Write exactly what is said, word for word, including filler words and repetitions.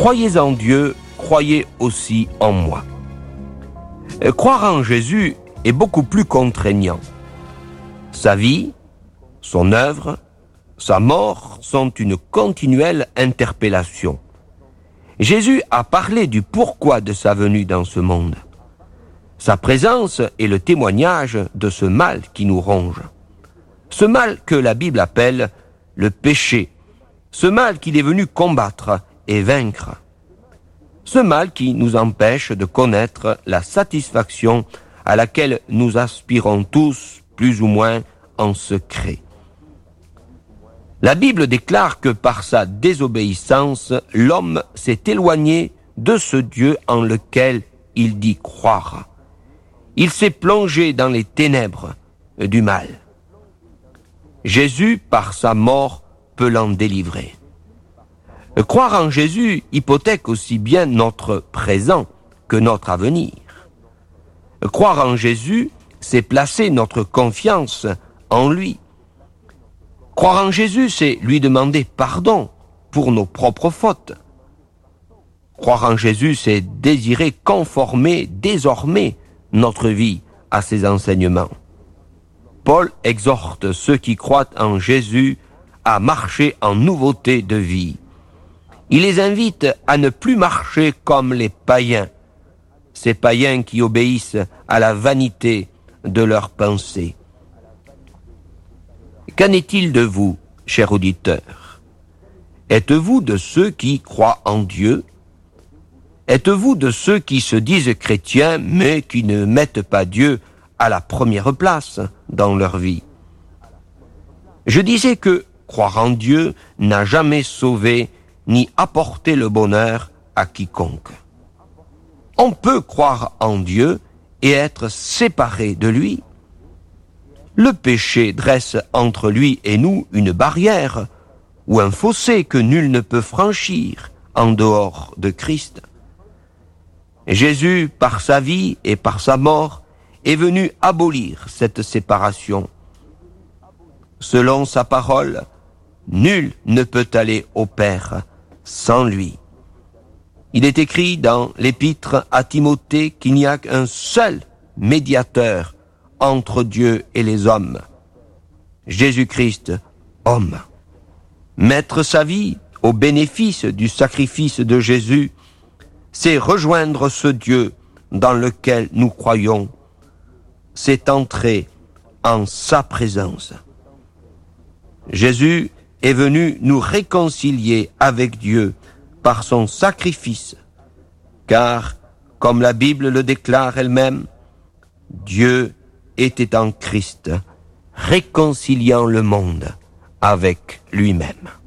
croyez en Dieu, croyez aussi en moi. Croire en Jésus est beaucoup plus contraignant. Sa vie, son œuvre, sa mort sont une continuelle interpellation. Jésus a parlé du pourquoi de sa venue dans ce monde. Sa présence est le témoignage de ce mal qui nous ronge. Ce mal que la Bible appelle le péché. Ce mal qu'il est venu combattre et vaincre. Ce mal qui nous empêche de connaître la satisfaction à laquelle nous aspirons tous, plus ou moins en secret. La Bible déclare que par sa désobéissance, l'homme s'est éloigné de ce Dieu en lequel il dit croire. Il s'est plongé dans les ténèbres du mal. Jésus, par sa mort, peut l'en délivrer. Croire en Jésus hypothèque aussi bien notre présent que notre avenir. Croire en Jésus, c'est placer notre confiance en lui. Croire en Jésus, c'est lui demander pardon pour nos propres fautes. Croire en Jésus, c'est désirer conformer désormais notre vie à ses enseignements. Paul exhorte ceux qui croient en Jésus à marcher en nouveauté de vie. Il les invite à ne plus marcher comme les païens, ces païens qui obéissent à la vanité de leurs pensées. Qu'en est-il de vous, chers auditeurs? Êtes-vous de ceux qui croient en Dieu? Êtes-vous de ceux qui se disent chrétiens mais qui ne mettent pas Dieu à la première place dans leur vie? Je disais que croire en Dieu n'a jamais sauvé ni apporté le bonheur à quiconque. On peut croire en Dieu et être séparé de lui. Le péché dresse entre lui et nous une barrière ou un fossé que nul ne peut franchir en dehors de Christ. Jésus, par sa vie et par sa mort, est venu abolir cette séparation. Selon sa parole, nul ne peut aller au Père sans lui. Il est écrit dans l'épître à Timothée qu'il n'y a qu'un seul médiateur entre Dieu et les hommes, Jésus-Christ, homme. Mettre sa vie au bénéfice du sacrifice de Jésus, c'est rejoindre ce Dieu dans lequel nous croyons, c'est entrer en sa présence. Jésus est venu nous réconcilier avec Dieu par son sacrifice, car, comme la Bible le déclare elle-même, Dieu était en Christ, réconciliant le monde avec lui-même.